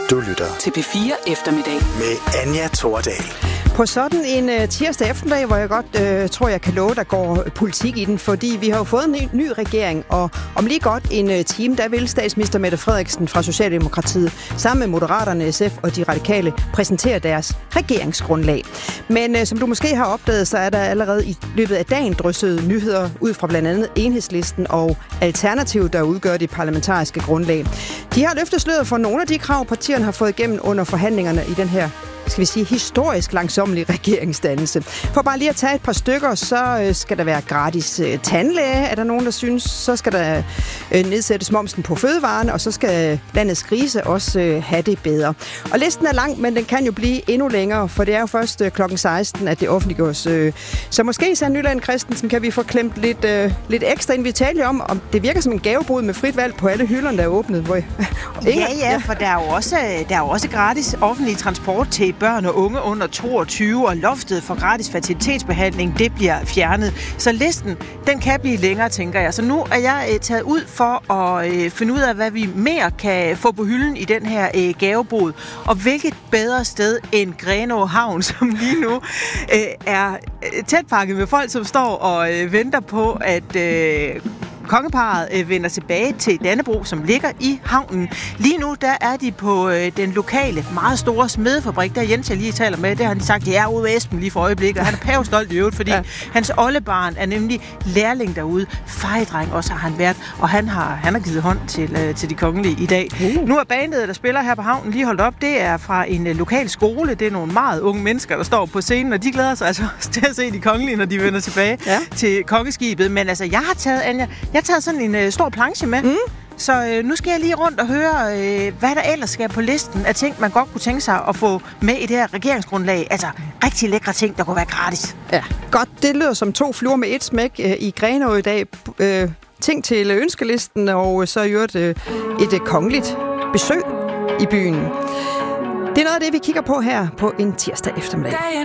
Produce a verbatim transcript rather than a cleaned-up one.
Du lytter til P fire Eftermiddag med Anja Thordal. På sådan en uh, tirsdag eftermiddag, hvor jeg godt uh, tror, jeg kan love, der går politik i den, fordi vi har jo fået en ny, ny regering, og om lige godt en uh, time, der vil statsminister Mette Frederiksen fra Socialdemokratiet sammen med Moderaterne, S F og de radikale præsentere deres regeringsgrundlag. Men uh, som du måske har opdaget, så er der allerede i løbet af dagen drysset nyheder ud fra blandt andet Enhedslisten og Alternativet, der udgør det parlamentariske grundlag. De har løftet sløret for nogle af de krav, partierne har fået igennem under forhandlingerne i den her, skal vi sige, historisk langsomlig regeringsdannelse. For bare lige at tage et par stykker, så skal der være gratis tandlæge, er der nogen, der synes. Så skal der nedsættes momsen på fødevarene, og så skal landets grise også have det bedre. Og listen er lang, men den kan jo blive endnu længere, for det er jo først klokken seksten, at det offentliggøres. Så måske, Sanne Nyland Christensen, kan vi få klemt lidt, lidt ekstra ind. Vi taler om, om det virker som en gavebod med frit valg på alle hylderne, der er åbnet. Hvor ja, ja, for der er jo også, der er jo også gratis offentlig transport til børn og unge under toogtyve, og loftet for gratis fertilitetsbehandling, det bliver fjernet. Så listen, den kan blive længere, tænker jeg. Så nu er jeg øh, taget ud for at øh, finde ud af, hvad vi mere kan få på hylden i den her øh, gavebod. Og hvilket bedre sted end Grenaa Havn, som lige nu øh, er tæt pakket med folk, som står og øh, venter på, at øh, kongeparret øh, vender tilbage til Dannebrog, som ligger i havnen. Lige nu, der er de på øh, den lokale, meget store smedefabrik. Der Jens, jeg lige taler med, det har han sagt, det er ude ved Esben lige for øjeblikket. Han er pavestolt i øvrigt, fordi ja. hans oldebarn er nemlig lærling derude. Fejedreng også har han været, og han har, han har givet hånd til, øh, til de kongelige i dag. Uh. Nu er bandet, der spiller her på havnen, lige holdt op. Det er fra en øh, lokal skole. Det er nogle meget unge mennesker, der står på scenen, og de glæder sig altså til at se de kongelige, når de vender tilbage ja. til kongeskibet. Men altså, jeg har taget, Anja, Jeg har taget sådan en øh, stor planche med, mm. så øh, nu skal jeg lige rundt og høre, øh, hvad der ellers skal på listen af ting, man godt kunne tænke sig at få med i det her regeringsgrundlag. Altså rigtig lækre ting, der kunne være gratis. Ja, godt. Det lyder som to fluer med et smæk øh, i Grenaa i dag. Øh, ting til ønskelisten, og så i øvrigt øh, et øh, kongeligt besøg i byen. Det er noget af det, vi kigger på her på en tirsdag eftermiddag.